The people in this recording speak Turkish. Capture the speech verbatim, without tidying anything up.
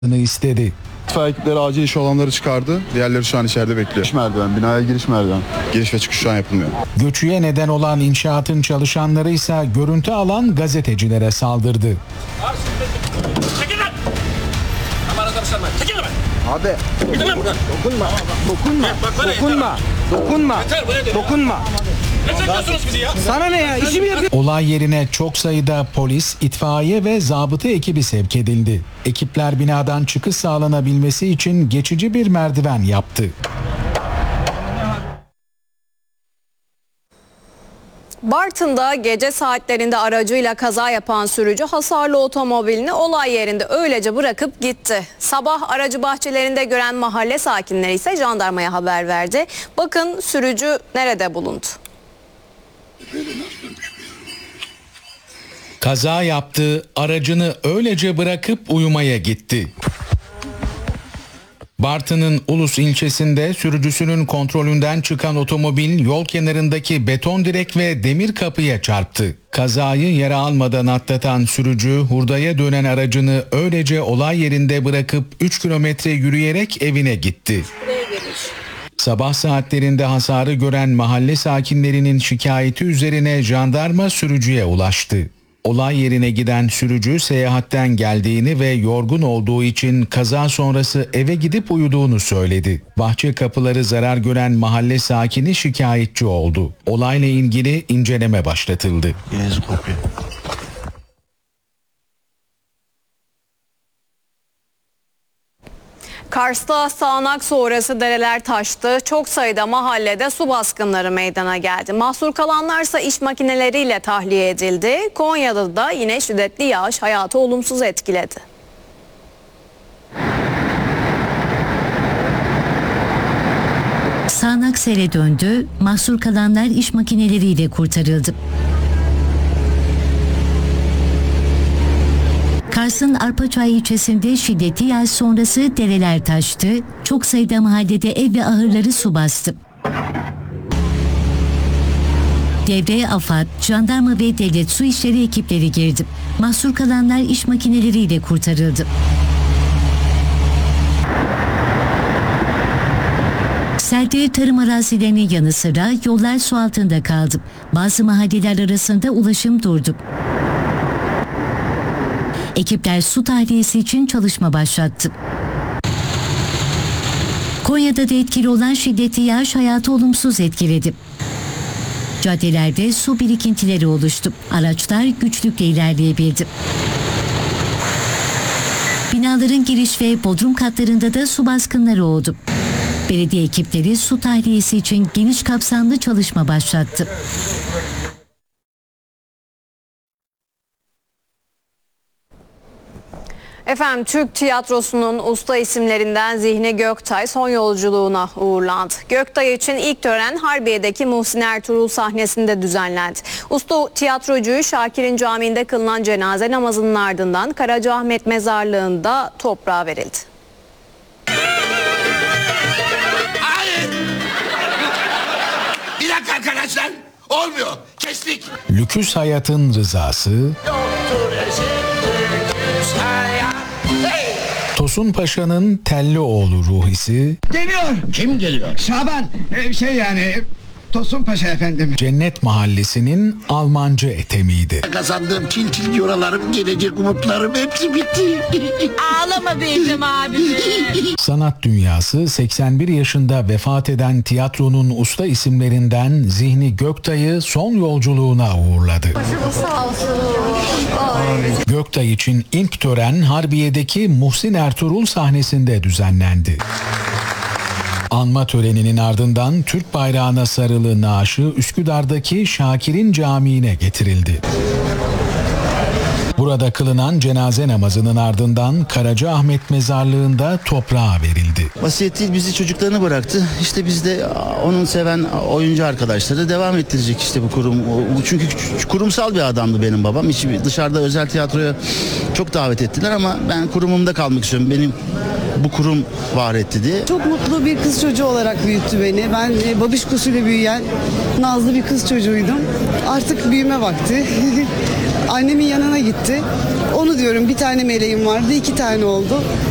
istedi. İtfaiye ekipleri acil iş olanları çıkardı. Diğerleri şu an içeride bekliyor. Giriş merdiven, binaya giriş merdiven. Giriş ve çıkış şu an yapılmıyor. Göçüye neden olan inşaatın çalışanları ise görüntü alan gazetecilere saldırdı. Çekil lan! Aman arkadaşlar, çekil lan! Abi Gidin lan buradan. dokunma, dokunma, Bak, bana dokunma, dokunma, Yeter, buraya dön. dokunma. Ne çekiyorsunuz bizi ya? Sana ne ya? İşimi yapıyorum. Olay yerine çok sayıda polis, itfaiye ve zabıta ekibi sevk edildi. Ekipler binadan çıkış sağlanabilmesi için geçici bir merdiven yaptı. Bartın'da gece saatlerinde aracıyla kaza yapan sürücü hasarlı otomobilini olay yerinde öylece bırakıp gitti. Sabah aracı bahçelerinde gören mahalle sakinleri ise jandarmaya haber verdi. Bakın sürücü nerede bulundu? Kaza yaptı, aracını öylece bırakıp uyumaya gitti. Bartın'ın Ulus ilçesinde sürücüsünün kontrolünden çıkan otomobil yol kenarındaki beton direk ve demir kapıya çarptı. Kazayı yara almadan atlatan sürücü hurdaya dönen aracını öylece olay yerinde bırakıp üç kilometre yürüyerek evine gitti. Sabah saatlerinde hasarı gören mahalle sakinlerinin şikayeti üzerine jandarma sürücüye ulaştı. Olay yerine giden sürücü seyahatten geldiğini ve yorgun olduğu için kaza sonrası eve gidip uyuduğunu söyledi. Bahçe kapıları zarar gören mahalle sakini şikayetçi oldu. Olayla ilgili inceleme başlatıldı. Kars'ta sağanak sonrası dereler taştı. Çok sayıda mahallede su baskınları meydana geldi. Mahsur kalanlarsa iş makineleriyle tahliye edildi. Konya'da da yine şiddetli yağış hayatı olumsuz etkiledi. Sağanak sele döndü, mahsur kalanlar iş makineleriyle kurtarıldı. Kars'ın Arpaçay ilçesinde şiddetli yağış sonrası dereler taştı, çok sayıda mahallede ev ve ahırları su bastı. Devreye AFAD, jandarma ve devlet su işleri ekipleri girdi. Mahsur kalanlar iş makineleriyle kurtarıldı. Selde tarım arazilerinin yanı sıra yollar su altında kaldı. Bazı mahalleler arasında ulaşım durdu. Ekipler su tahliyesi için çalışma başlattı. Konya'da da etkili olan şiddetli yağış hayatı olumsuz etkiledi. Caddelerde su birikintileri oluştu. Araçlar güçlükle ilerleyebildi. Binaların giriş ve bodrum katlarında da su baskınları oldu. Belediye ekipleri su tahliyesi için geniş kapsamlı çalışma başlattı. Efendim, Türk tiyatrosunun usta isimlerinden Zihni Göktay son yolculuğuna uğurlandı. Göktay için ilk tören Harbiye'deki Muhsin Ertuğrul sahnesinde düzenlendi. Usta tiyatrocuyu Şakir'in Camii'nde kılınan cenaze namazının ardından Karacaahmet Mezarlığı'nda toprağa verildi. Hayır! Bir dakika arkadaşlar. Olmuyor. Kestik. Lüküs hayatın rızası, Tosun Paşa'nın Tellioğlu ruhisi, Geliyor. Kim geliyor? Şaban, e, şey yani Tosun Paşa efendim. Cennet Mahallesi'nin Almancı etemiydi. Kazandığım çil çil yoralarım, gelecek umutlarım hepsi bitti. Ağlama Beycem abi. Sanat dünyası seksen bir yaşında vefat eden tiyatronun usta isimlerinden Zihni Göktay'ı son yolculuğuna uğurladı. Göktay için ilk tören Harbiye'deki Muhsin Ertuğrul sahnesinde düzenlendi. Anma töreninin ardından Türk bayrağına sarılı naaşı Üsküdar'daki Şakir'in Camii'ne getirildi. Burada kılınan cenaze namazının ardından Karacaahmet Mezarlığı'nda toprağa verildi. Vasiyeti bizi çocuklarına bıraktı. İşte biz de onun seven oyuncu arkadaşları devam ettirecek işte bu kurum. Çünkü kurumsal bir adamdı benim babam. Hiç dışarıda özel tiyatroya çok davet ettiler ama ben kurumumda kalmak istiyorum. Benim bu kurum var etti diye. Çok mutlu bir kız çocuğu olarak büyüttü beni. Ben e, babişkosuyla büyüyen nazlı bir kız çocuğuydum. Artık büyüme vakti. Annemin yanına gitti. Onu diyorum, bir tane meleğim vardı, iki tane oldu.